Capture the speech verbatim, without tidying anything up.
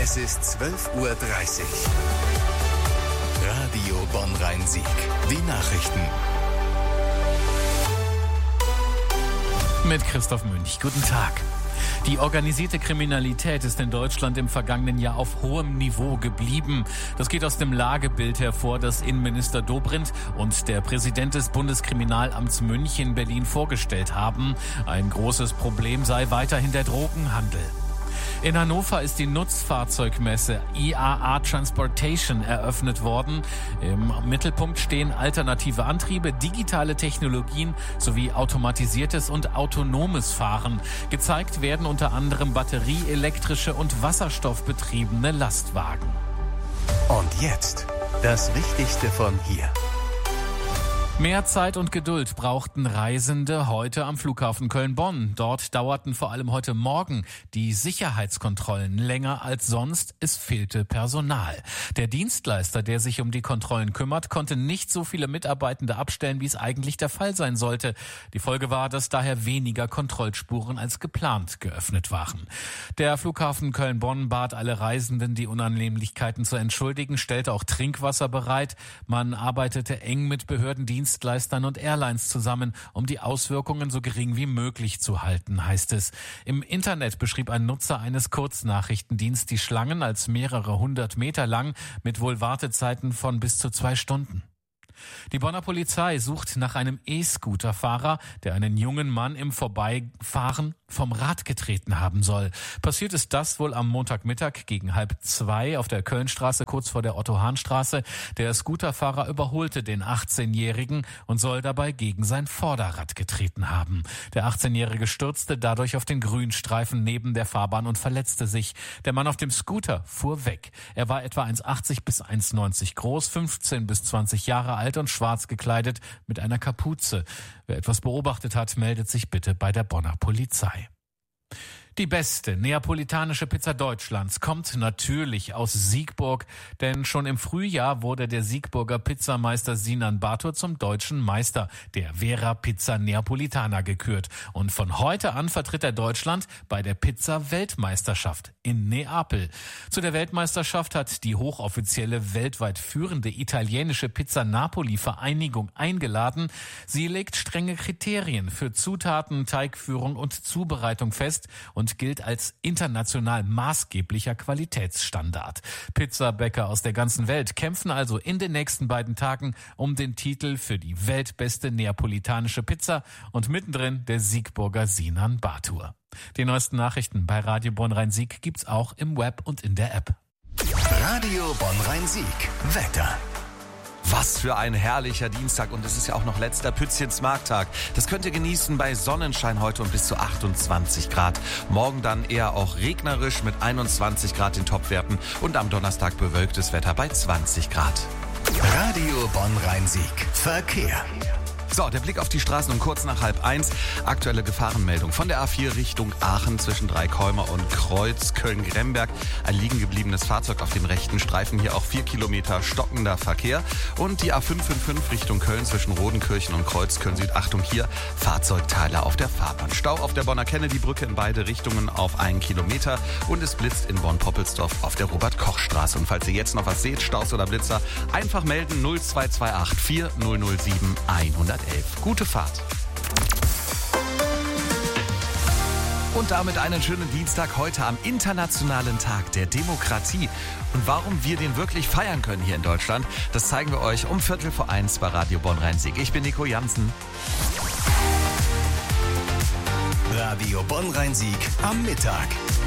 Es ist zwölf Uhr dreißig. Radio Bonn-Rhein-Sieg. Die Nachrichten. Mit Christoph Münch. Guten Tag. Die organisierte Kriminalität ist in Deutschland im vergangenen Jahr auf hohem Niveau geblieben. Das geht aus dem Lagebild hervor, das Innenminister Dobrindt und der Präsident des Bundeskriminalamts München in Berlin vorgestellt haben. Ein großes Problem sei weiterhin der Drogenhandel. In Hannover ist die Nutzfahrzeugmesse I A A Transportation eröffnet worden. Im Mittelpunkt stehen alternative Antriebe, digitale Technologien sowie automatisiertes und autonomes Fahren. Gezeigt werden unter anderem batterieelektrische und wasserstoffbetriebene Lastwagen. Und jetzt das Wichtigste von hier. Mehr Zeit und Geduld brauchten Reisende heute am Flughafen Köln-Bonn. Dort dauerten vor allem heute Morgen die Sicherheitskontrollen länger als sonst. Es fehlte Personal. Der Dienstleister, der sich um die Kontrollen kümmert, konnte nicht so viele Mitarbeitende abstellen, wie es eigentlich der Fall sein sollte. Die Folge war, dass daher weniger Kontrollspuren als geplant geöffnet waren. Der Flughafen Köln-Bonn bat alle Reisenden, die Unannehmlichkeiten zu entschuldigen, stellte auch Trinkwasser bereit. Man arbeitete eng mit Behördendiensten, Dienstleistern und Airlines zusammen, um die Auswirkungen so gering wie möglich zu halten, heißt es. Im Internet beschrieb ein Nutzer eines Kurznachrichtendienstes die Schlangen als mehrere hundert Meter lang, mit wohl Wartezeiten von bis zu zwei Stunden. Die Bonner Polizei sucht nach einem E-Scooter-Fahrer, der einen jungen Mann im Vorbeifahren vom Rad getreten haben soll. Passiert ist das wohl am Montagmittag gegen halb zwei auf der Kölnstraße, kurz vor der Otto-Hahn-Straße. Der Scooterfahrer überholte den achtzehnjährigen und soll dabei gegen sein Vorderrad getreten haben. Der achtzehnjährige stürzte dadurch auf den Grünstreifen neben der Fahrbahn und verletzte sich. Der Mann auf dem Scooter fuhr weg. Er war etwa eins Komma achtzig bis eins Komma neunzig groß, fünfzehn bis zwanzig Jahre alt und schwarz gekleidet mit einer Kapuze. Wer etwas beobachtet hat, meldet sich bitte bei der Bonner Polizei. Die beste neapolitanische Pizza Deutschlands kommt natürlich aus Siegburg, denn schon im Frühjahr wurde der Siegburger Pizzameister Sinan Batur zum deutschen Meister der Vera Pizza Neapolitana gekürt. Und von heute an vertritt er Deutschland bei der Pizza-Weltmeisterschaft in Neapel. Zu der Weltmeisterschaft hat die hochoffizielle, weltweit führende italienische Pizza-Napoli-Vereinigung eingeladen. Sie legt strenge Kriterien für Zutaten, Teigführung und Zubereitung fest und und gilt als international maßgeblicher Qualitätsstandard. Pizzabäcker aus der ganzen Welt kämpfen also in den nächsten beiden Tagen um den Titel für die weltbeste neapolitanische Pizza und mittendrin der Siegburger Sinan Batur. Die neuesten Nachrichten bei Radio Bonn-Rhein-Sieg gibt's auch im Web und in der App. Radio Bonn-Rhein-Sieg. Wetter. Was für ein herrlicher Dienstag und es ist ja auch noch letzter Pützchens-Markttag. Das könnt ihr genießen bei Sonnenschein heute und bis zu achtundzwanzig Grad. Morgen dann eher auch regnerisch mit einundzwanzig Grad in Topwerten und am Donnerstag bewölktes Wetter bei zwanzig Grad. Radio Bonn-Rhein-Sieg. Verkehr. So, der Blick auf die Straßen um kurz nach halb eins. Aktuelle Gefahrenmeldung von der A vier Richtung Aachen zwischen Dreikäumer und Kreuz Köln-Gremberg. Ein liegen gebliebenes Fahrzeug auf dem rechten Streifen. Hier auch vier Kilometer stockender Verkehr. Und die A fünf fünf fünf Richtung Köln zwischen Rodenkirchen und Kreuz Köln-Süd. Achtung, hier Fahrzeugteile auf der Fahrbahn. Stau auf der Bonner Kennedy-Brücke in beide Richtungen auf einen Kilometer. Und es blitzt in Bonn-Poppelsdorf auf der Robert-Koch-Straße. Und falls ihr jetzt noch was seht, Staus oder Blitzer, einfach melden null zwei zwei acht vier null null sieben hundertelf. Gute Fahrt. Und damit einen schönen Dienstag heute am Internationalen Tag der Demokratie. Und warum wir den wirklich feiern können hier in Deutschland, das zeigen wir euch um Viertel vor eins bei Radio Bonn-Rhein-Sieg. Ich bin Nico Jansen. Radio Bonn-Rhein-Sieg am Mittag.